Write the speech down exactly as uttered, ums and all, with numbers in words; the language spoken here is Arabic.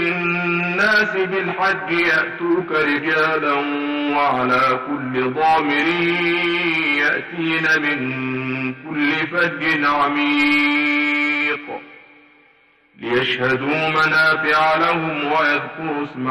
للناس بالحج يأتوك رجالا وعلى كل ضامر يأتين من كل فج عميق ليشهدوا منافع لهم ويذكروا اسم